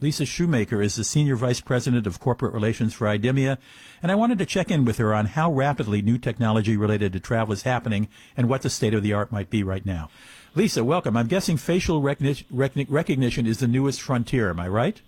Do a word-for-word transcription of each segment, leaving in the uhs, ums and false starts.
Lisa Shoemaker is the Senior Vice President of Corporate Relations for IDEMIA, and I wanted to check in with her on how rapidly new technology related to travel is happening and what the state of the art might be right now. Lisa, welcome. I'm guessing facial recognition, recognition is the newest frontier, am I right?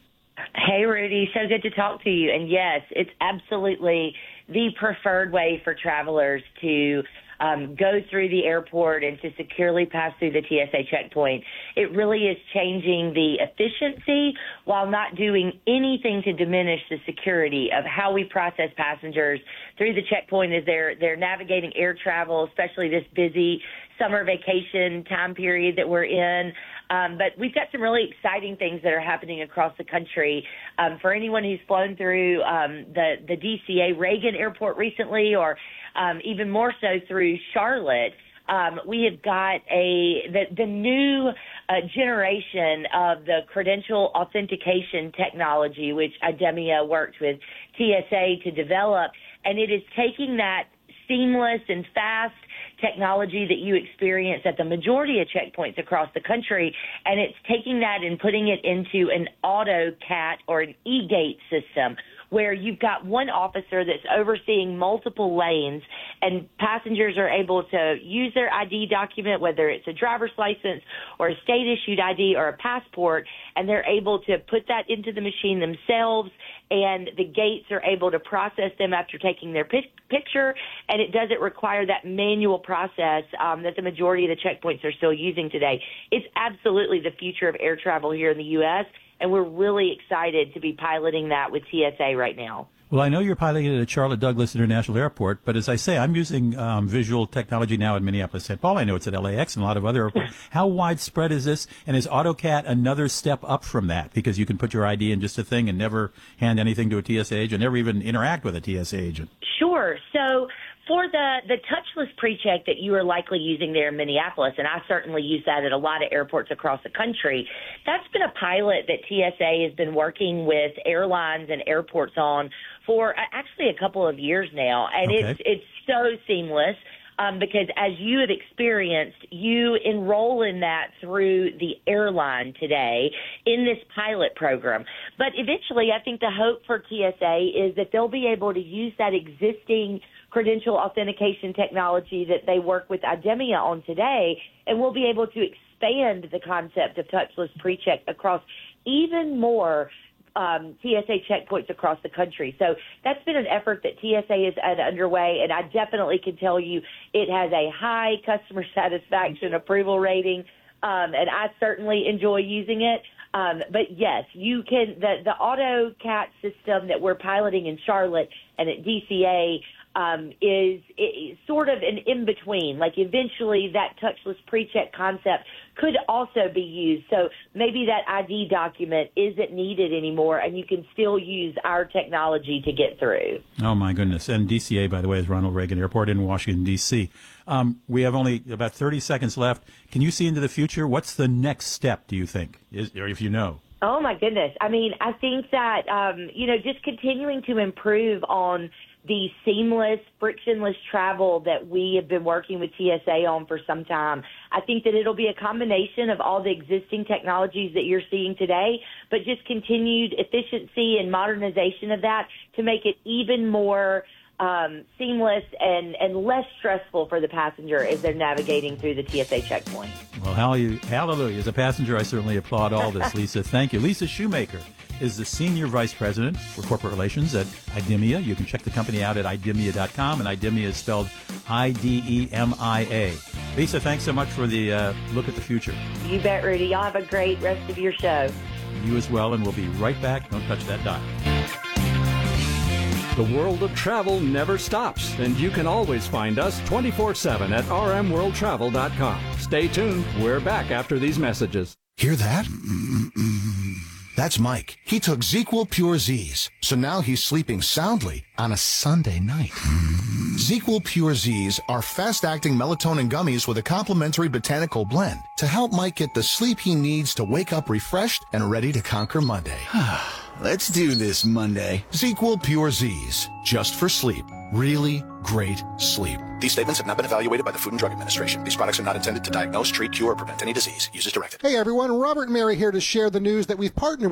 Hey, Rudy. So good to talk to you. And yes, it's absolutely the preferred way for travelers to um, go through the airport and to securely pass through the T S A checkpoint. It really is changing the efficiency while not doing anything to diminish the security of how we process passengers through the checkpoint as they're, they're navigating air travel, especially this busy summer vacation time period that we're in. Um, but we've got some really exciting things that are happening across the country. Um, for anyone who's flown through um, the, the D C A Reagan Airport recently, or um, even more so through Charlotte, um, we have got a the, the new uh, generation of the credential authentication technology, which IDEMIA worked with T S A to develop, and it is taking that seamless and fast technology that you experience at the majority of checkpoints across the country, and it's taking that and putting it into an auto-cat or an e-gate system where you've got one officer that's overseeing multiple lanes, and passengers are able to use their I D document, whether it's a driver's license or a state-issued I D or a passport, and they're able to put that into the machine themselves, and the gates are able to process them after taking their pic- picture, and it doesn't require that manual process um, that the majority of the checkpoints are still using today. It's absolutely the future of air travel here in the U S, and we're really excited to be piloting that with T S A right now. Well, I know you're piloting it at Charlotte Douglas International Airport, but as I say, I'm using um, visual technology now in Minneapolis, Saint Paul. I know it's at L A X and a lot of other airports. How widespread is this? And is AutoCAT another step up from that? Because you can put your I D in just a thing and never hand anything to a T S A agent, never even interact with a T S A agent. Sure. So for the, the touchless pre-check that you are likely using there in Minneapolis, and I certainly use that at a lot of airports across the country, that's been a pilot that T S A has been working with airlines and airports on for actually a couple of years now. And okay. it's it's so seamless um, because, as you have experienced, you enroll in that through the airline today in this pilot program. But eventually, I think the hope for T S A is that they'll be able to use that existing credential authentication technology that they work with IDEMIA on today, and we'll be able to expand the concept of touchless pre-check across even more um, T S A checkpoints across the country. So that's been an effort that T S A is uh, underway, and I definitely can tell you it has a high customer satisfaction approval rating, um, and I certainly enjoy using it. Um, but yes, you can, the, the AutoCAT system that we're piloting in Charlotte and at D C A Um, is, is sort of an in-between. Like eventually that touchless pre-check concept could also be used. So maybe that I D document isn't needed anymore and you can still use our technology to get through. Oh, my goodness. And D C A, by the way, is Ronald Reagan Airport in Washington, D C Um, we have only about thirty seconds left. Can you see into the future? What's the next step, do you think, is, or if you know? Oh, my goodness. I mean, I think that, um, you know, just continuing to improve on the seamless, frictionless travel that we have been working with T S A on for some time. I think that it'll be a combination of all the existing technologies that you're seeing today, but just continued efficiency and modernization of that to make it even more um, seamless and, and less stressful for the passenger as they're navigating through the T S A checkpoint. Well, hallelujah. As a passenger, I certainly applaud all this, Lisa. Thank you. Lisa Shoemaker is the Senior Vice President for Corporate Relations at IDEMIA. You can check the company out at idemia dot com, and IDEMIA is spelled I D E M I A. Lisa, thanks so much for the uh, look at the future. You bet, Rudy. Y'all have a great rest of your show. You as well, and we'll be right back. Don't touch that dial. The world of travel never stops, and you can always find us twenty-four seven at r m world travel dot com. Stay tuned. We're back after these messages. Hear that? That's Mike. He took ZzzQuil Pure Z's, so now he's sleeping soundly on a Sunday night. ZzzQuil Pure Z's are fast-acting melatonin gummies with a complementary botanical blend to help Mike get the sleep he needs to wake up refreshed and ready to conquer Monday. Let's do this Monday. ZzzQuil Pure Z's, just for sleep. Really great sleep. These statements have not been evaluated by the Food and Drug Administration. These products are not intended to diagnose, treat, cure, or prevent any disease. Use as directed. Hey everyone, Robert and Mary here to share the news that we've partnered